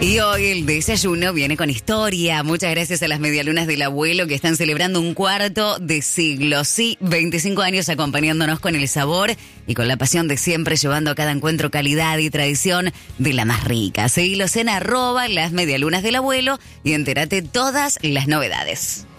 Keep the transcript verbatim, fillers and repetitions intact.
Y hoy el desayuno viene con historia. Muchas gracias a las medialunas del abuelo que están celebrando un cuarto de siglo. Sí, veinticinco años acompañándonos con el sabor y con la pasión de siempre, llevando a cada encuentro calidad y tradición de la más rica. Seguilos en arroba las medialunas del abuelo y entérate todas las novedades.